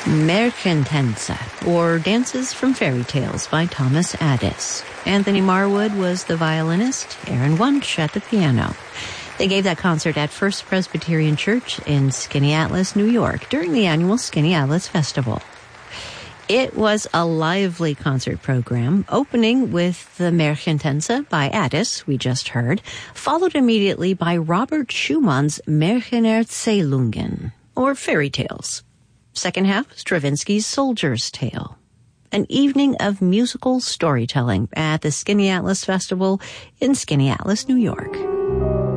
Märchentänze, or Dances from Fairy Tales by Thomas Addis. Anthony Marwood was the violinist, Aaron Wunsch at the piano. They gave that concert at First Presbyterian Church in Skaneateles, New York, during the annual Skaneateles Festival. It was a lively concert program, opening with the Märchentänze by Addis, we just heard, followed immediately by Robert Schumann's Märchenerzählungen, or Fairy Tales. Second half, Stravinsky's Soldier's Tale. An evening of musical storytelling at the Skaneateles Festival in Skaneateles, New York.